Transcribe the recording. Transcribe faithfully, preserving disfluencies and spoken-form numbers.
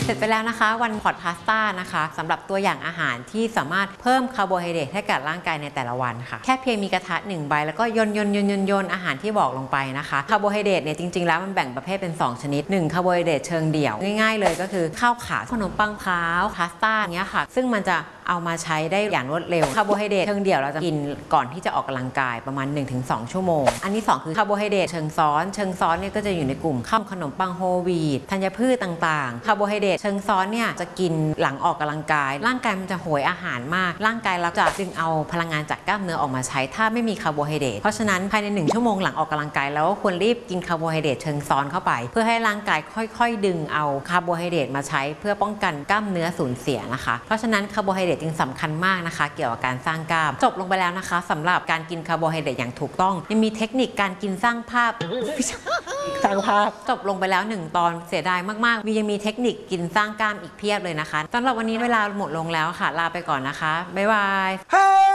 เสร็จไปแล้วนะคะวันพอตพาสต้านะคะสำหรับตัวอย่างอาหารที่สามารถเพิ่มคาร์โบไฮเดรตให้กับร่างกายในแต่ละวันค่ะแค่เพียงมีกระทะหนึ่งใบแล้วก็โยนโยนโยนโยนโยนอาหารที่บอกลงไปนะคะคาร์โบไฮเดรตเนี่ยจริงๆแล้วมันแบ่งประเภทเป็นสองชนิดหนึ่งคาร์โบไฮเดรตเชิงเดี่ยวง่ายๆเลยก็คือข้าวขาขนมปังขาวพาสต้าอย่างเงี้ยค่ะซึ่งมันจะเอามาใช้ได้อย่างรวดเร็วคาร์โบไฮเดรตเชิงเดี่ยวเราจะกินก่อนที่จะออกกำลังกายประมาณ หนึ่งถึงสอง ชั่วโมงอันที่สองคือคาร์โบไฮเดรตเชิงซ้อนเชิงซ้อนเนี่ยก็จะอยู่ในกลุ่มข้าวขนมปังโฮลวีตธัญพืชต่างๆคาร์โบไฮเดรตเชิงซ้อนเนี่ยจะกินหลังออกกำลังกายร่างกายมันจะโหยอาหารมากร่างกายเราจะดึงเอาพลังงานจากกล้ามเนื้อออกมาใช้ถ้าไม่มีคาร์โบไฮเดรตเพราะฉะนั้นภายในหนึ่งชั่วโมงหลังออกกำลังกายแล้วควรรีบกินคาร์โบไฮเดรตเชิงซ้อนเข้าไปเพื่อให้ร่างกายค่อยๆดึงเอาคาร์โบไฮเดรตมาใช้เพื่อป้องกันกล้ามเนื้อสูญเสียนะคะเพราะฉะนั้นคาร์โบไฮเดรตจึงสำคัญมากนะคะเกี่ยวกับการสร้างกล้ามจบลงไปแล้วนะคะสำหรับการกินคาร์โบไฮเดรตอย่างถูกต้องยังมีเทคนิคการกินสร้างภาพสร้างภาพจบลงไปแล้วหนึ่งตอนเสียดายมากๆมียังมีเทคนิคกินสร้างกล้ามอีกเพียบเลยนะคะสำหรับวันนี้เวลาหมดลงแล้วค่ะลาไปก่อนนะคะบ๊ายบาย